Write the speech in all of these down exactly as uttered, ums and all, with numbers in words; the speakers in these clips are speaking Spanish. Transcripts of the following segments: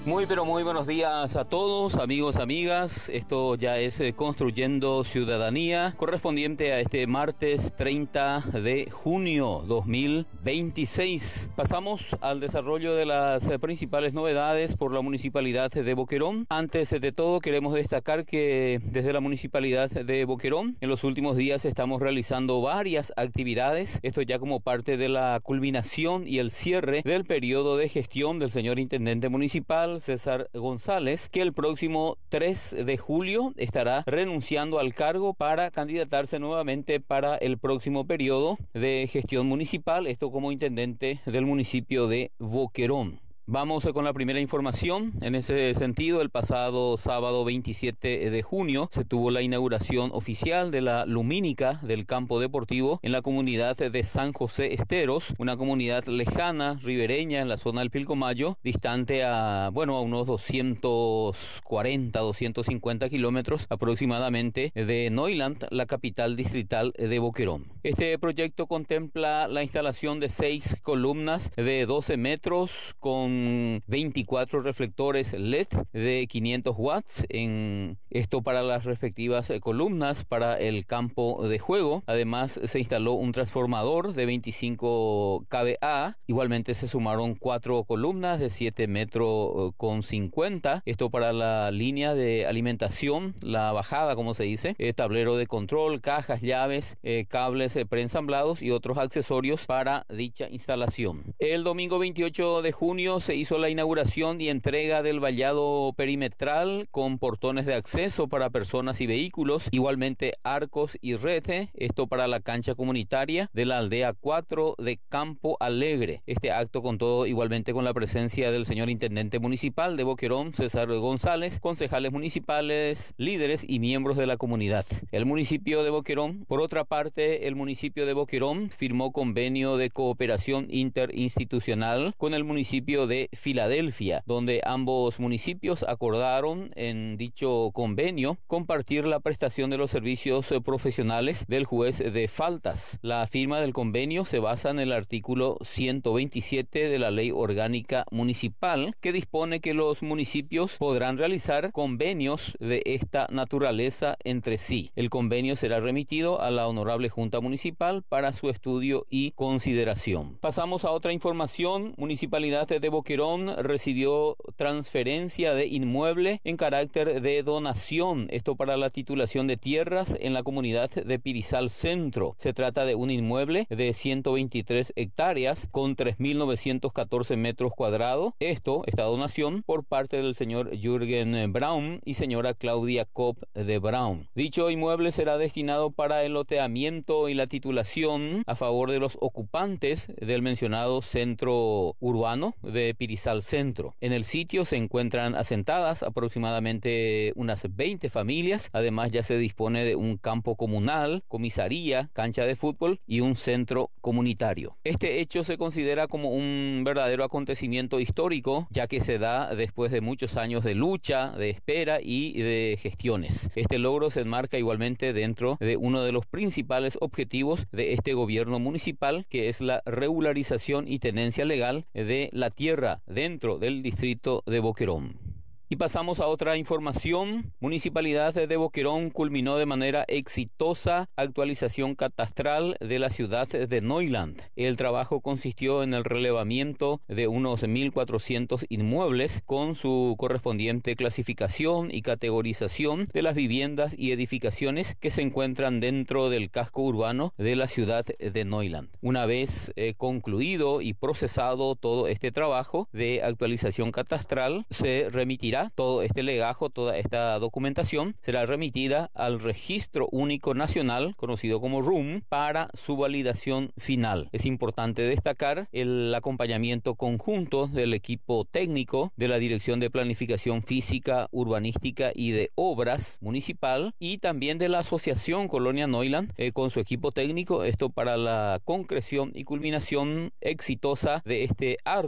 Muy pero muy buenos días a todos, amigos, amigas. Esto ya es eh, Construyendo Ciudadanía, correspondiente a este martes treinta de junio dos mil veintiséis. Pasamos al desarrollo de las eh, principales novedades por la Municipalidad de Boquerón. Antes de todo, queremos destacar que desde la Municipalidad de Boquerón, en los últimos días estamos realizando varias actividades. Esto ya como parte de la culminación y el cierre del periodo de gestión del señor Intendente Municipal, César González, que el próximo tres de julio estará renunciando al cargo para candidatarse nuevamente para el próximo periodo de gestión municipal, esto como intendente del municipio de Boquerón. Vamos con la primera información. En ese sentido, el pasado sábado veintisiete de junio se tuvo la inauguración oficial de la lumínica del campo deportivo en la comunidad de San José Esteros, una comunidad lejana, ribereña, en la zona del Pilcomayo, distante a, bueno, a unos doscientos cuarenta, doscientos cincuenta kilómetros aproximadamente de Neuland, la capital distrital de Boquerón. Este proyecto contempla la instalación de seis columnas de doce metros con veinticuatro reflectores L E D de quinientos watts, en esto para las respectivas columnas para el campo de juego. Además se instaló un transformador de veinticinco kilovoltios. Igualmente se sumaron cuatro columnas de siete metros con cincuenta, esto para la línea de alimentación, la bajada como se dice, eh, tablero de control, cajas, llaves, eh, cables eh, preensamblados y otros accesorios para dicha instalación. El domingo veintiocho de junio se hizo la inauguración y entrega del vallado perimetral con portones de acceso para personas y vehículos, igualmente arcos y redes, esto para la cancha comunitaria de la aldea cuatro de Campo Alegre. Este acto contó igualmente con la presencia del señor Intendente Municipal de Boquerón, César González, concejales municipales, líderes y miembros de la comunidad. El municipio de Boquerón, por otra parte, el municipio de Boquerón firmó convenio de cooperación interinstitucional con el municipio de de Filadelfia, donde ambos municipios acordaron en dicho convenio compartir la prestación de los servicios profesionales del juez de faltas. La firma del convenio se basa en el artículo ciento veintisiete de la Ley Orgánica Municipal, que dispone que los municipios podrán realizar convenios de esta naturaleza entre sí. El convenio será remitido a la Honorable Junta Municipal para su estudio y consideración. Pasamos a otra información. Municipalidad de Boquerón recibió transferencia de inmueble en carácter de donación, esto para la titulación de tierras en la comunidad de Pirizal Centro. Se trata de un inmueble de ciento veintitrés hectáreas con tres mil novecientos catorce metros cuadrados. Esto, esta donación, por parte del señor Jürgen Braun y señora Claudia Kopp de Braun. Dicho inmueble será destinado para el loteamiento y la titulación a favor de los ocupantes del mencionado centro urbano de Pirizal Centro. En el sitio se encuentran asentadas aproximadamente unas veinte familias. Además ya se dispone de un campo comunal, comisaría, cancha de fútbol y un centro comunitario. Este hecho se considera como un verdadero acontecimiento histórico, ya que se da después de muchos años de lucha, de espera y de gestiones. Este logro se enmarca igualmente dentro de uno de los principales objetivos de este gobierno municipal, que es la regularización y tenencia legal de la tierra dentro del distrito de Boquerón. Y pasamos a otra información. Municipalidad de Boquerón culminó de manera exitosa actualización catastral de la ciudad de Neuland. El trabajo consistió en el relevamiento de unos mil cuatrocientos inmuebles con su correspondiente clasificación y categorización de las viviendas y edificaciones que se encuentran dentro del casco urbano de la ciudad de Neuland. Una vez eh, concluido y procesado todo este trabajo de actualización catastral, se remitirá todo este legajo, toda esta documentación será remitida al Registro Único Nacional, conocido como R U M, para su validación final. Es importante destacar el acompañamiento conjunto del equipo técnico de la Dirección de Planificación Física, Urbanística y de Obras Municipal y también de la Asociación Colonia Neuland eh, con su equipo técnico, esto para la concreción y culminación exitosa de este arduo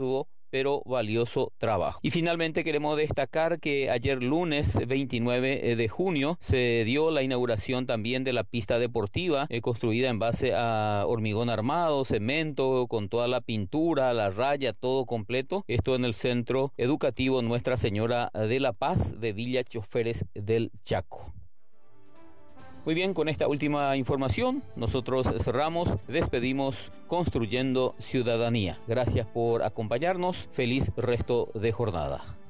pero valioso trabajo. Y finalmente queremos destacar que ayer lunes veintinueve de junio se dio la inauguración también de la pista deportiva eh, construida en base a hormigón armado, cemento, con toda la pintura, la raya, todo completo. Esto en el Centro Educativo Nuestra Señora de la Paz de Villa Choferes del Chaco. Muy bien, con esta última información nosotros cerramos, despedimos Construyendo Ciudadanía. Gracias por acompañarnos. Feliz resto de jornada.